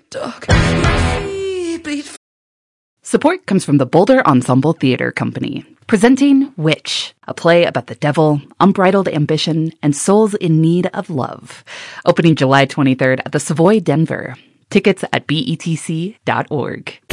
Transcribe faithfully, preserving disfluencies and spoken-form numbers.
dog. Bleed. Support comes from the Boulder Ensemble Theater Company, presenting Witch, a play about the devil, unbridled ambition, and souls in need of love. Opening July twenty-third at the Savoy Denver. Tickets at B E T C dot org.